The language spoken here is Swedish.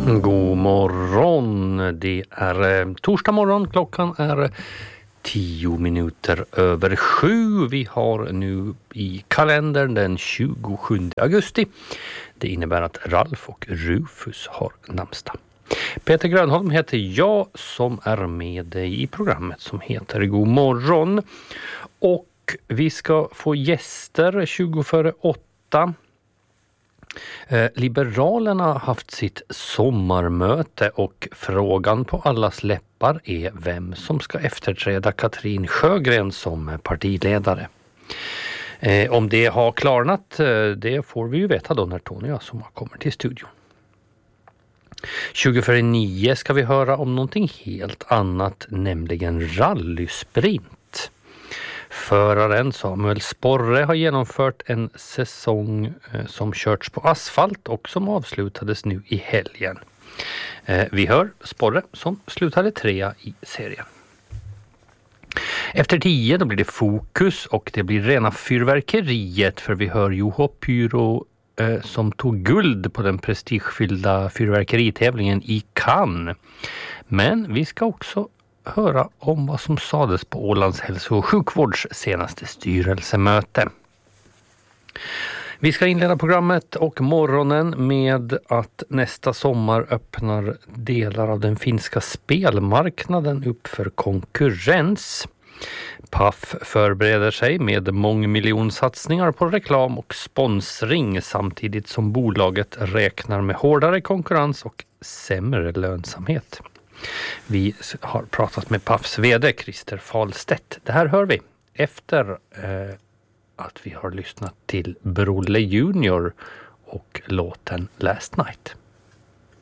God morgon, det är torsdag morgon, klockan är 10 minuter över 7. Vi har nu i kalendern den 27 augusti. Det innebär att Ralf och Rufus har namnsdag. Peter Grönholm heter jag som är med dig i programmet som heter God morgon. Och vi ska få gäster 20:08. Liberalerna har haft sitt sommarmöte och frågan på allas läppar är vem som ska efterträda Katrin Sjögren som partiledare. Om det har klarnat, det får vi ju veta då när Tony och som kommer till studion. 20:09 ska vi höra om någonting helt annat, nämligen rallysprint. Föraren Samuel Sporre har genomfört en säsong som körts på asfalt och som avslutades nu i helgen. Vi hör Sporre som slutade 3 i serien. Efter 10 då blir det fokus och det blir rena fyrverkeriet, för vi hör Juho Pyro som tog guld på den prestigefyllda fyrverkeritävlingen i Cannes. Men vi ska också höra om vad som sades på Ålands hälso- och sjukvårds senaste styrelsemöte. Vi ska inleda programmet och morgonen med att nästa sommar öppnar delar av den finska spelmarknaden upp för konkurrens. Paf förbereder sig med mångmiljonsatsningar på reklam och sponsring samtidigt som bolaget räknar med hårdare konkurrens och sämre lönsamhet. Vi har pratat med Pafs vd Christer Falstedt. Det här hör vi efter att vi har lyssnat till Brolle Junior och låten Last Night.